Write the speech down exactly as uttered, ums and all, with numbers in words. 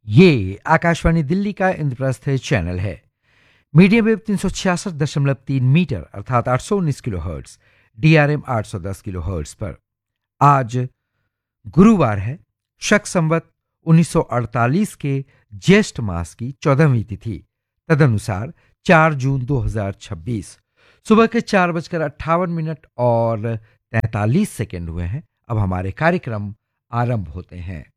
ये आकाशवाणी दिल्ली का इंद्रप्रस्थ चैनल है। मीडियम वेव तीन सौ छियासठ दशमलव तीन मीटर अर्थात आठ सौ उन्नीस किलो हर्ट्स, डीआरएम आठ सौ दस किलो हर्ट्स पर आज गुरुवार है, शक संवत उन्नीस सौ अड़तालीस के ज्येष्ठ मास की चौदहवीं तिथि, तदनुसार चार जून दो हजार छब्बीस सुबह के चार बजकर अट्ठावन मिनट और तैंतालीस सेकेंड हुए हैं। अब हमारे कार्यक्रम आरंभ होते हैं।